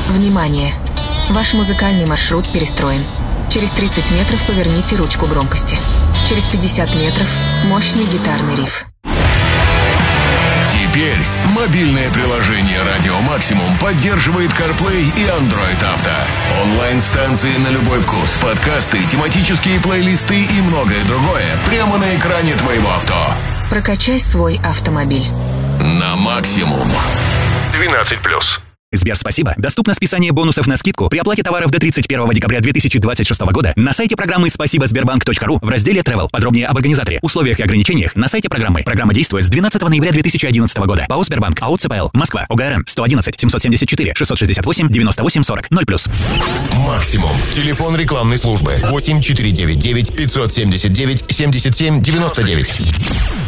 Внимание! Ваш музыкальный маршрут перестроен. Через 30 метров поверните ручку громкости. Через 50 метров мощный гитарный риф. Теперь мобильное приложение «Радио Максимум» поддерживает CarPlay и Android Auto. Онлайн-станции на любой вкус, подкасты, тематические плейлисты и многое другое прямо на экране твоего авто. Прокачай свой автомобиль. На максимум. 12+. Сбер, спасибо. Доступно списание бонусов на скидку при оплате товаров до 31 декабря 2026 года на сайте программы спасибо-сбербанк.ру в разделе Travel. Подробнее об организаторе, условиях и ограничениях на сайте программы. Программа действует с 12 ноября 2011 года. ПАО «Сбербанк», АО ЦПЛ, Москва, ОГРН 111 774 668 98 40 0+. Максимум. Телефон рекламной службы 8499 579 77 99.